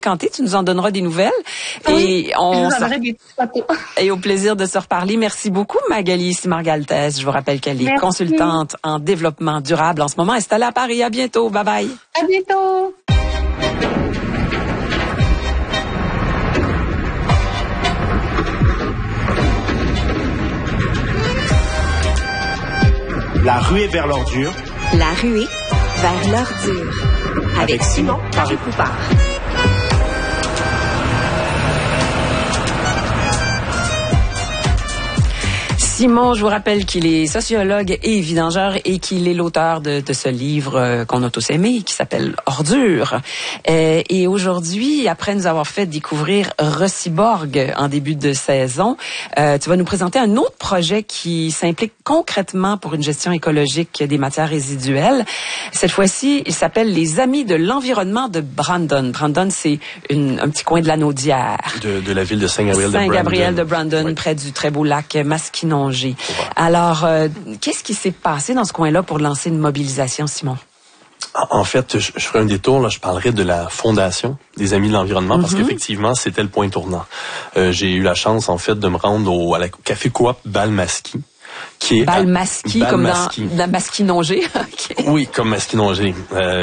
Canté, tu nous en donneras des nouvelles. Oui, et on je vous enverrai des petites photos. Et au plaisir de se reparler. Merci beaucoup, Magali Simargaltès. Je vous rappelle qu'elle est consultante en développement durable en ce moment, installée à Paris. À bientôt. Bye bye. À bientôt. La ruée vers l'ordure. La ruée vers l'ordure. Avec Simon Paré-Poupard. Simon, je vous rappelle qu'il est sociologue et vidangeur et qu'il est l'auteur de ce livre qu'on a tous aimé, qui s'appelle Ordure. Et aujourd'hui, après nous avoir fait découvrir Reciborg en début de saison, tu vas nous présenter un autre projet qui s'implique concrètement pour une gestion écologique des matières résiduelles. Cette fois-ci, il s'appelle Les Amis de l'environnement de Brandon. Brandon, c'est un petit coin de la Naudière. De la ville de Saint-Gabriel de Brandon. Oui. Près du très beau lac Masquinongé. Alors, qu'est-ce qui s'est passé dans ce coin-là pour lancer une mobilisation, Simon? En fait, je ferai un détour, là, je parlerai de la fondation des Amis de l'environnement, parce qu'effectivement, c'était le point tournant. J'ai eu la chance, en fait, de me rendre au Café Coop Balmasquis. Balmasquis, comme dans Masquinongé. Okay. Oui, comme Masquinongé.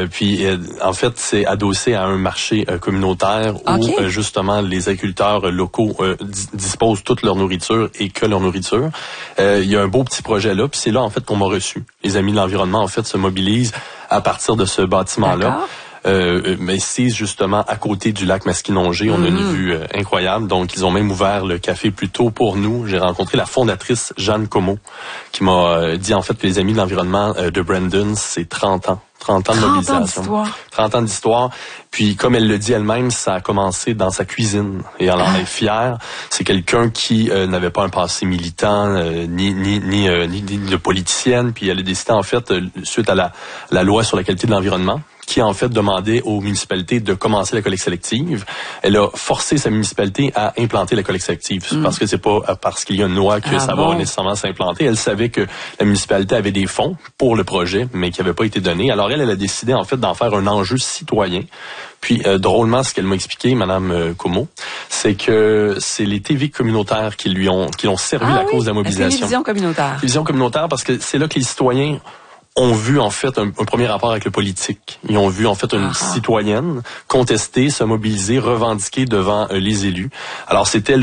En fait, c'est adossé à un marché communautaire où, justement, les agriculteurs locaux disposent toute leur nourriture et que leur nourriture. Il y a un beau petit projet là, puis c'est là, en fait, qu'on m'a reçu. Les Amis de l'environnement, en fait, se mobilisent à partir de ce bâtiment-là. Mais c'est justement à côté du lac Masquinongé. On a une vue incroyable. Donc, ils ont même ouvert le café plus tôt pour nous. J'ai rencontré la fondatrice, Jeanne Comeau, qui m'a dit en fait que les Amis de l'environnement de Brandon, c'est 30 ans. 30 ans de mobilisation. 30 ans d'histoire. Puis, comme elle le dit elle-même, ça a commencé dans sa cuisine. Et elle en est fière. C'est quelqu'un qui n'avait pas un passé militant, ni de politicienne. Puis, elle a décidé, en fait, suite à la loi sur la qualité de l'environnement, qui a en fait demandé aux municipalités de commencer la collecte sélective. Elle a forcé sa municipalité à implanter la collecte sélective. Parce que c'est pas parce qu'il y a une loi que ça va nécessairement s'implanter. Elle savait que la municipalité avait des fonds pour le projet, mais qui n'avaient pas été donnés. Alors elle a décidé en fait d'en faire un enjeu citoyen. Puis drôlement, ce qu'elle m'a expliqué, Madame Comeau, c'est que c'est les TV communautaires qui l'ont servi la cause de la mobilisation. C'est les visions communautaires. Les visions communautaires, parce que c'est là que les citoyens ont vu en fait un premier rapport avec le politique. Ils ont vu en fait une citoyenne contester, se mobiliser, revendiquer devant les élus. Alors c'était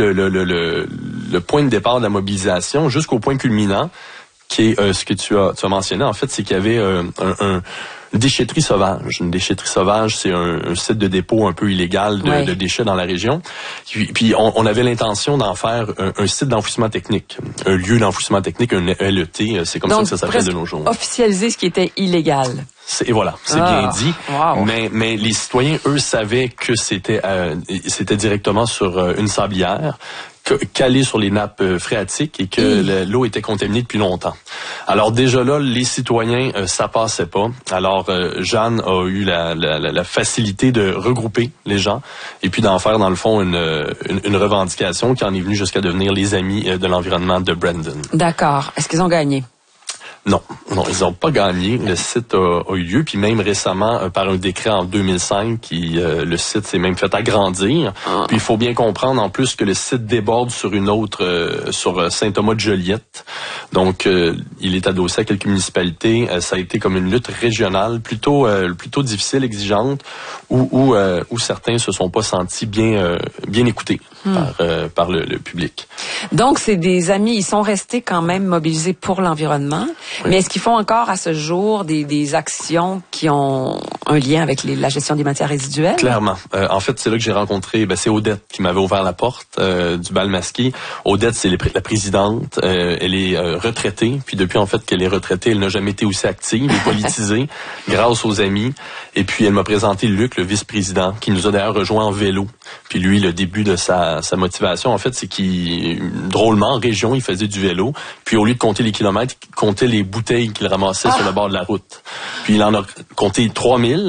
le point de départ de la mobilisation jusqu'au point culminant, qui est ce que tu as mentionné. En fait, c'est qu'il y avait une déchetterie sauvage. Une déchetterie sauvage, c'est un site de dépôt un peu illégal de déchets dans la région. Puis on avait l'intention d'en faire un site d'enfouissement technique, un lieu d'enfouissement technique, un LET, c'est comme ça que ça s'appelle de nos jours. Officialiser ce qui était illégal. Et voilà, c'est bien dit. Wow. Mais les citoyens, eux, savaient que c'était directement sur une sablière, calé sur les nappes phréatiques et que l'eau était contaminée depuis longtemps. Alors déjà là, les citoyens, ça passait pas. Alors Jeanne a eu la facilité de regrouper les gens et puis d'en faire dans le fond une revendication qui en est venue jusqu'à devenir les Amis de l'environnement de Brandon. D'accord. Est-ce qu'ils ont gagné? Non, ils n'ont pas gagné. Le site a eu lieu, puis même récemment, par un décret en 2005, le site s'est même fait agrandir. Puis il faut bien comprendre en plus que le site déborde sur une autre, sur Saint-Thomas-de-Joliette. Donc, il est adossé à quelques municipalités. Ça a été comme une lutte régionale, plutôt difficile, exigeante, où certains se sont pas sentis bien écoutés par le public. Donc, c'est des amis, ils sont restés quand même mobilisés pour l'environnement. Oui. Mais est-ce qu'ils font encore à ce jour des actions qui ont un lien avec la gestion des matières résiduelles? Clairement. En fait, c'est là que j'ai rencontré, c'est Odette qui m'avait ouvert la porte du Balmasquis. Odette, c'est la présidente. Elle est retraitée. Puis depuis, en fait, qu'elle est retraitée, elle n'a jamais été aussi active et politisée grâce aux amis. Et puis, elle m'a présenté Luc, le vice-président, qui nous a d'ailleurs rejoint en vélo. Puis lui, le début de sa motivation, en fait, c'est qu'il, drôlement, en région, il faisait du vélo. Puis au lieu de compter les kilomètres, il comptait les bouteilles qu'il ramassait sur le bord de la route. Puis il en a compté 3000.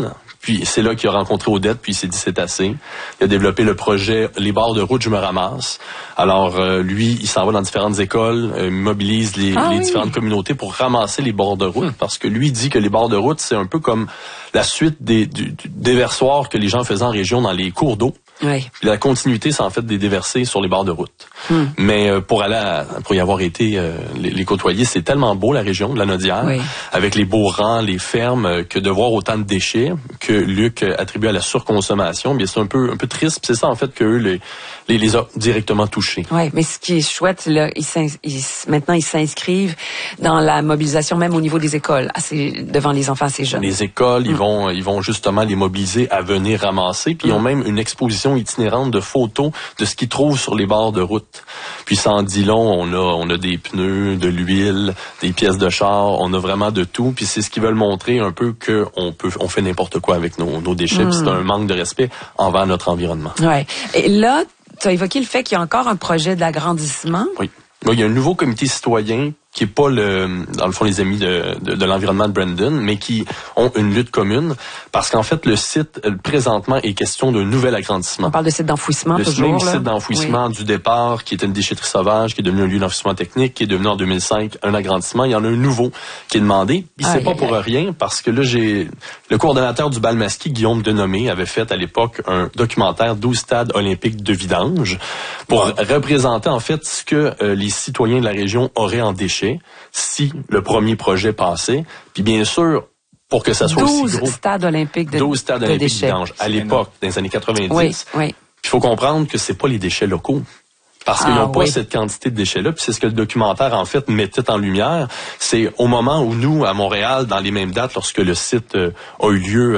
Puis c'est là qu'il a rencontré Odette, puis il s'est dit c'est assez. Il a développé le projet Les bords de route, je me ramasse. Alors lui, il s'en va dans différentes écoles, mobilise les différentes communautés pour ramasser les bords de route, parce que lui dit que les bords de route, c'est un peu comme la suite des déversoirs que les gens faisaient en région dans les cours d'eau. Oui. Puis la continuité, c'est en fait des déversés sur les bords de route. Mais pour y avoir été les côtoyer, c'est tellement beau la région de la Naudière, avec les beaux rangs, les fermes, que de voir autant de déchets que Luc attribue à la surconsommation, bien c'est un peu triste. Puis c'est ça en fait que eux les a directement touchés. Oui, mais ce qui est chouette, là, maintenant ils s'inscrivent dans la mobilisation même au niveau des écoles, devant les enfants assez jeunes. Les écoles, ils vont justement les mobiliser à venir ramasser. Puis ils ont même une exposition itinérante de photos de ce qu'ils trouvent sur les bords de route. Puis ça en dit long, on a des pneus, de l'huile, des pièces de char, on a vraiment de tout. Puis c'est ce qu'ils veulent montrer un peu on fait n'importe quoi avec nos déchets. Puis c'est un manque de respect envers notre environnement. Ouais. Et là, tu as évoqué le fait qu'il y a encore un projet d'agrandissement. Oui. Il y a un nouveau comité citoyen qui est pas dans le fond les amis de l'environnement de Brandon, mais qui ont une lutte commune, parce qu'en fait le site présentement est question d'un nouvel agrandissement. On parle de site d'enfouissement toujours. Le même site d'enfouissement du départ, qui était une déchetterie sauvage, qui est devenu un lieu d'enfouissement technique, qui est devenu en 2005 un agrandissement. Il y en a un nouveau qui est demandé. Puis c'est pas pour rien, parce que là le coordonnateur du bal masqué, Guillaume Denomé, avait fait à l'époque un documentaire 12 stades olympiques de vidange pour représenter en fait ce que les citoyens de la région auraient en déchets si le premier projet passait. Puis bien sûr, pour que ça soit aussi gros. 12 stades olympiques de 12 stades olympiques de vidange. À l'époque, dans les années 90. Oui. Il faut comprendre que c'est pas les déchets locaux. Parce qu'ils n'ont pas cette quantité de déchets-là. Puis c'est ce que le documentaire, en fait, mettait en lumière. C'est au moment où nous, à Montréal, dans les mêmes dates, lorsque le site a eu lieu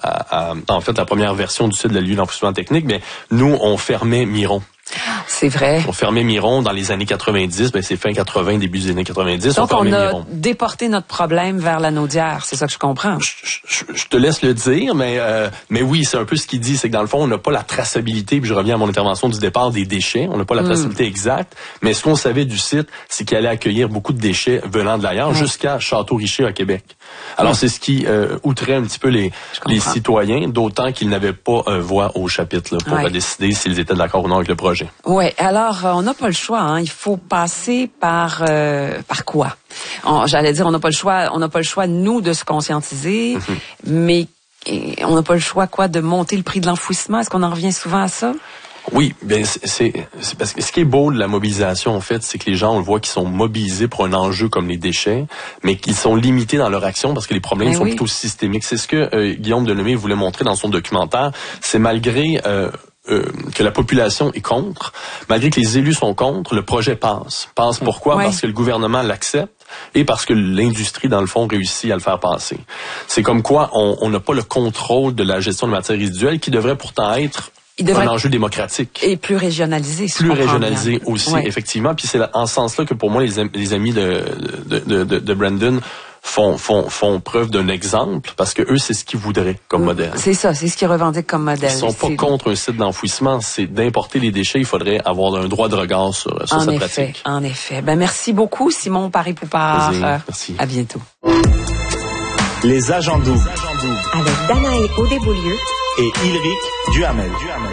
en fait, la première version du site de la lieu d'enfouissement technique, mais nous, on fermait Miron. C'est vrai. On fermait Miron dans les années 90, c'est fin 80, début des années 90. Donc, on a déporté notre problème vers la Naudière, c'est ça que je comprends. Je te laisse le dire, mais oui, c'est un peu ce qu'il dit, c'est que dans le fond, on n'a pas la traçabilité, puis je reviens à mon intervention du départ des déchets, on n'a pas la traçabilité exacte, mais ce qu'on savait du site, c'est qu'il allait accueillir beaucoup de déchets venant de l'ailleurs, jusqu'à Château-Richer à Québec. Alors, c'est ce qui outrait un petit peu les citoyens, d'autant qu'ils n'avaient pas voix au chapitre là, pour décider s'ils étaient d'accord ou non avec le projet. Oui, alors on n'a pas le choix, hein. Il faut passer par quoi? J'allais dire on n'a pas le choix nous de se conscientiser, mais on n'a pas le choix de monter le prix de l'enfouissement. Est-ce qu'on en revient souvent à ça? Oui, bien c'est parce que ce qui est beau de la mobilisation en fait, c'est que les gens on le voit qu'ils sont mobilisés pour un enjeu comme les déchets, mais qu'ils sont limités dans leur action parce que les problèmes sont plutôt systémiques. C'est ce que Guillaume Denomé voulait montrer dans son documentaire. C'est malgré que la population est contre, malgré que les élus sont contre, le projet passe. Passe pourquoi? Parce que le gouvernement l'accepte et parce que l'industrie, dans le fond, réussit à le faire passer. C'est comme quoi on n'a pas le contrôle de la gestion de matières résiduelles qui devrait pourtant être un enjeu démocratique. Et plus régionalisé. Plus régionalisé aussi, effectivement. Puis c'est en ce sens-là que pour moi, les amis de Brandon font preuve d'un exemple parce que eux c'est ce qu'ils voudraient comme modèle. C'est ça, c'est ce qu'ils revendiquent comme modèle. Ils sont pas contre un site d'enfouissement, c'est d'importer les déchets, il faudrait avoir un droit de regard sur cette pratique. En effet. Merci beaucoup Simon Paré-Poupard. Merci. À bientôt. Les agents doubles. Avec Danae Audéboulieu et Ilric Duhamel.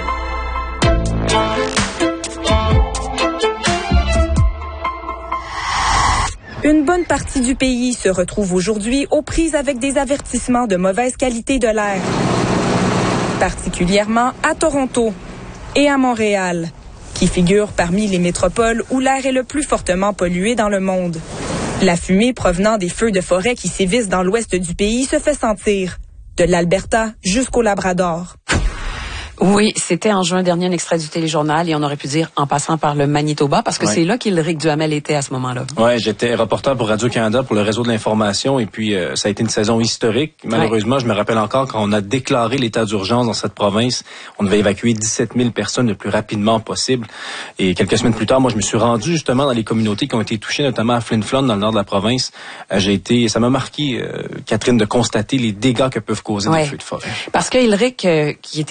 Une bonne partie du pays se retrouve aujourd'hui aux prises avec des avertissements de mauvaise qualité de l'air, particulièrement à Toronto et à Montréal, qui figurent parmi les métropoles où l'air est le plus fortement pollué dans le monde. La fumée provenant des feux de forêt qui sévissent dans l'ouest du pays se fait sentir, de l'Alberta jusqu'au Labrador. Oui, c'était en juin dernier un extrait du Téléjournal et on aurait pu dire en passant par le Manitoba parce que c'est là qu'Ilric Duhamel était à ce moment-là. Ouais, j'étais reporter pour Radio-Canada pour le réseau de l'information et puis ça a été une saison historique. Malheureusement, je me rappelle encore quand on a déclaré l'état d'urgence dans cette province, on devait évacuer 17 000 personnes le plus rapidement possible. Et quelques semaines plus tard, moi, je me suis rendu justement dans les communautés qui ont été touchées, notamment à Flin Flon, dans le nord de la province. Ça m'a marqué, Catherine, de constater les dégâts que peuvent causer des feux de forêt. Parce que Ilric, qui était là au début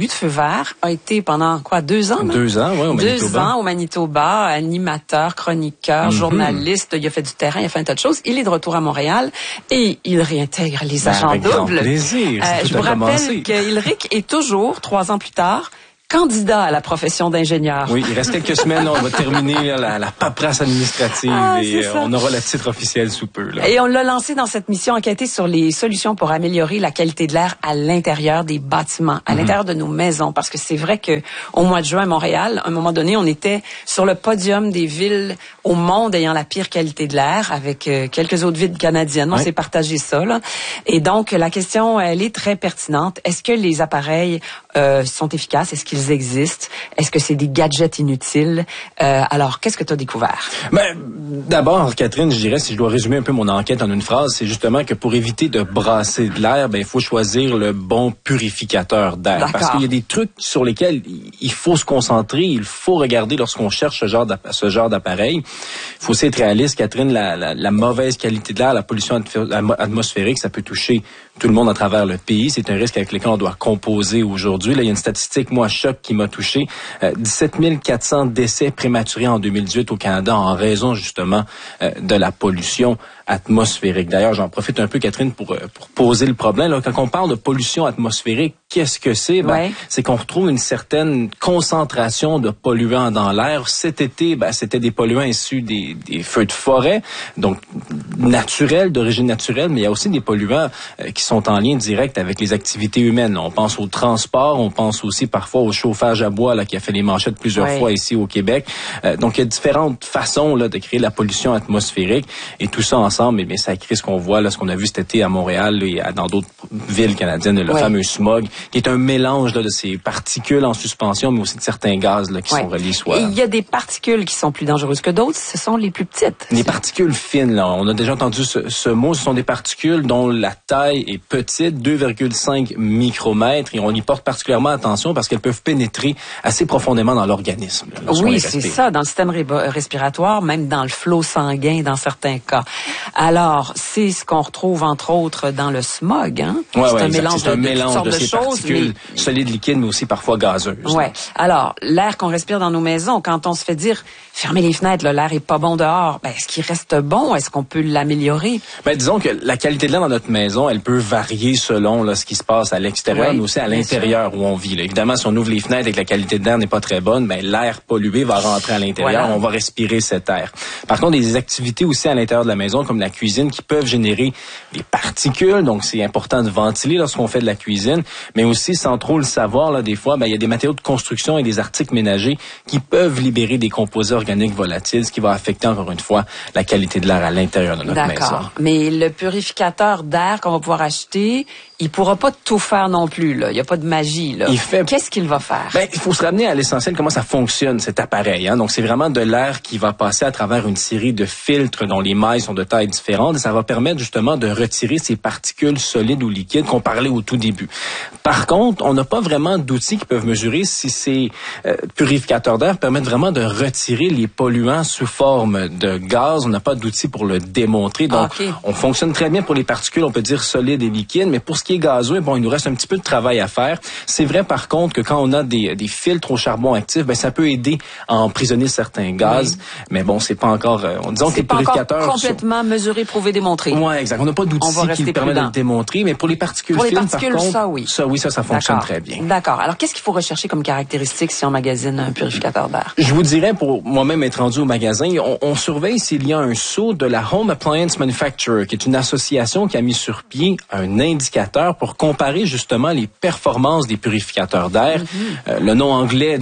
début de Feu Vert, a été pendant 2 ans? 2 ans, oui, au Manitoba. 2 ans au Manitoba, animateur, chroniqueur, journaliste, il a fait du terrain, il a fait un tas de choses. Il est de retour à Montréal et il réintègre les agents avec grand doubles. Plaisir. Je vous rappelle qu'Ilric est toujours, 3 ans plus tard, candidat à la profession d'ingénieur. Oui, il reste quelques semaines, on va terminer la paperasse administrative et on aura le titre officiel sous peu. Là. Et on l'a lancé dans cette mission enquêter sur les solutions pour améliorer la qualité de l'air à l'intérieur des bâtiments, à l'intérieur de nos maisons, parce que c'est vrai que au mois de juin à Montréal, à un moment donné, on était sur le podium des villes au monde ayant la pire qualité de l'air, avec quelques autres villes canadiennes. On s'est partagé ça, là. Et donc la question, elle est très pertinente. Est-ce que les appareils sont efficaces? Est-ce qu'ils existent? Est-ce que c'est des gadgets inutiles? Alors, qu'est-ce que tu as découvert? D'abord, Catherine, je dirais, si je dois résumer un peu mon enquête en une phrase, c'est justement que pour éviter de brasser de l'air, il faut choisir le bon purificateur d'air. D'accord. Parce qu'il y a des trucs sur lesquels il faut se concentrer, il faut regarder lorsqu'on cherche ce genre d'appareil. Il faut aussi être réaliste, Catherine, la mauvaise qualité de l'air, la pollution atmosphérique, ça peut toucher tout le monde à travers le pays. C'est un risque avec lequel on doit composer aujourd'hui. Là, il y a une statistique, moi, choc, qui m'a touché. 17 400 décès prématurés en 2018 au Canada en raison, justement, de la pollution atmosphérique. D'ailleurs, j'en profite un peu, Catherine, pour poser le problème. Là, quand on parle de pollution atmosphérique, qu'est-ce que c'est? C'est qu'on retrouve une certaine concentration de polluants dans l'air. Cet été, c'était des polluants issus des feux de forêt, donc naturels, d'origine naturelle, mais il y a aussi des polluants qui sont en lien direct avec les activités humaines. On pense au transport, on pense aussi parfois au chauffage à bois là, qui a fait les manchettes plusieurs fois ici au Québec. Donc, il y a différentes façons là, de créer la pollution atmosphérique et tout ça ensemble, mais ça crée ce qu'on voit, là, ce qu'on a vu cet été à Montréal et dans d'autres villes canadiennes, le fameux smog, qui est un mélange là, de ces particules en suspension, mais aussi de certains gaz là, qui sont reliés soit... Et il y a des particules qui sont plus dangereuses que d'autres, ce sont les plus petites. Les particules fines, là, on a déjà entendu ce mot, ce sont des particules dont la taille est petite, 2,5 micromètres, et on y porte particulièrement attention parce qu'elles peuvent pénétrer assez profondément dans l'organisme. Oui, c'est ça, dans le système respiratoire, même dans le flot sanguin dans certains cas. Alors, c'est ce qu'on retrouve entre autres dans le smog, hein? C'est un mélange de ces choses, particules solides, liquides, mais aussi parfois gazeuses. Ouais. Alors, l'air qu'on respire dans nos maisons, quand on se fait dire fermez les fenêtres, là, l'air est pas bon dehors, est-ce qu'il reste bon? Est-ce qu'on peut l'améliorer? Disons que la qualité de l'air dans notre maison, elle peut varier selon là, ce qui se passe à l'extérieur, mais aussi à l'intérieur où on vit. Là. Évidemment, si on ouvre les fenêtres et que la qualité de l'air n'est pas très bonne, l'air pollué va rentrer à l'intérieur, on va respirer cet air. Par contre, il y a des activités aussi à l'intérieur de la maison, comme la cuisine, qui peuvent générer des particules, donc c'est important de ventiler lorsqu'on fait de la cuisine, mais aussi, sans trop le savoir, là, des fois, il y a des matériaux de construction et des articles ménagers qui peuvent libérer des composés organiques volatiles, ce qui va affecter, encore une fois, la qualité de l'air à l'intérieur de notre maison. D'accord. Mais le purificateur d'air qu'on va pouvoir acheter, il pourra pas tout faire non plus, là. Il n'y a pas de magie, là. Qu'est-ce qu'il va faire? Il faut se ramener à l'essentiel, comment ça fonctionne, cet appareil, hein. Donc, c'est vraiment de l'air qui va passer à travers une série de filtres dont les mailles sont de tailles différentes et ça va permettre, justement, de retirer ces particules solides ou liquides qu'on parlait au tout début. Par contre, on n'a pas vraiment d'outils qui peuvent mesurer si ces purificateurs d'air permettent vraiment de retirer les polluants sous forme de gaz. On n'a pas d'outils pour le démontrer. Donc, on fonctionne très bien pour les particules, on peut dire solides et liquides, mais pour ce qui est gazeux, il nous reste un petit peu de travail à faire. C'est vrai, par contre, que quand on a des filtres au charbon actif, ça peut aider à emprisonner certains gaz. Mais c'est pas encore... disons que les purificateurs... C'est pas complètement mesuré, prouvé, démontré. Oui, exact. On n'a pas d'outils qui permettent de le démontrer, mais pour les particules fines, par contre, ça fonctionne très bien. D'accord. Alors, qu'est-ce qu'il faut rechercher comme caractéristique si on magasine un purificateur d'air? Je vous dirais, pour moi-même être rendu au magasin, on surveille s'il y a un sceau de la Home Appliance Manufacturer, qui est une association qui a mis sur pied un indicateur pour comparer justement les performances des purificateurs d'air. Le nom anglais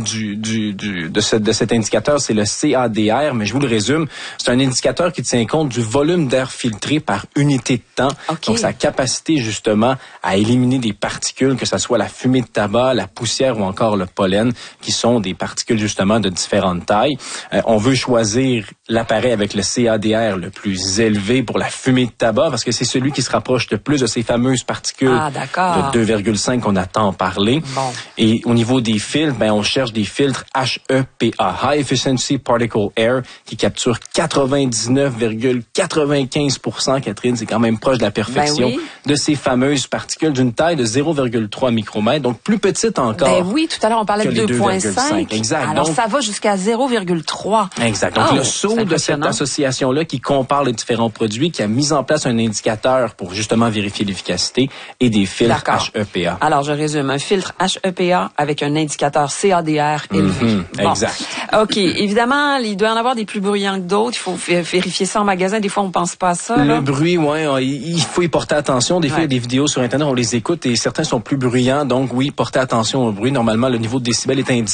de cet indicateur, c'est le CADR, mais je vous le résume. C'est un indicateur qui tient compte du volume d'air filtré par unité de temps. Donc, sa capacité justement à éliminer des particules, que ce soit la fumée de tabac, la poussière ou encore le pollen, qui sont des particules justement de différentes tailles. On veut choisir l'appareil avec le CADR le plus élevé pour la fumée de tabac parce que c'est celui qui se rapproche le plus de ces fameuses particules de 2,5 qu'on a tant parlé. Et au niveau des filtres, on cherche des filtres HEPA, High Efficiency Particle Air, qui capturent 99,99% 95%, Catherine, c'est quand même proche de la perfection, de ces fameuses particules d'une taille de 0,3 micromètres, donc plus petite encore. Ben oui, tout à l'heure, on parlait de 2,5. Exact. Alors, donc, ça va jusqu'à 0,3. Exact. Donc, le saut de cette association-là qui compare les différents produits, qui a mis en place un indicateur pour justement vérifier l'efficacité et des filtres HEPA. Alors, je résume. Un filtre HEPA avec un indicateur CADR élevé. Exact. OK. Évidemment, il doit y en avoir des plus bruyants que d'autres. Il faut vérifier ça en magasin. Des fois, on pense pas à ça. Le bruit, il faut y porter attention. Des fois, il y a des vidéos sur Internet, on les écoute et certains sont plus bruyants. Donc, oui, portez attention au bruit. Normalement, le niveau de décibel est indiqué